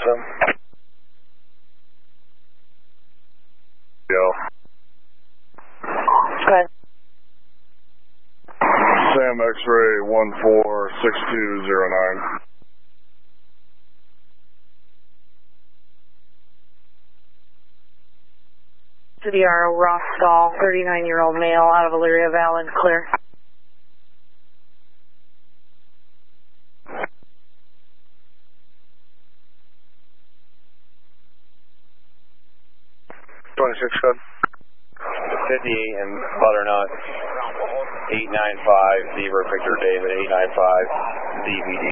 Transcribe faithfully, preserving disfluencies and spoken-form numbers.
seven. Go. Go ahead. Sam X-ray one four six two zero nine. City R O Ross Stahl, thirty-nine-year-old male, out of Elyria, valid, clear. twenty-six code. fifty-eight and Butternut, eight nine five, Beaver Victor David, eight nine five, D V D.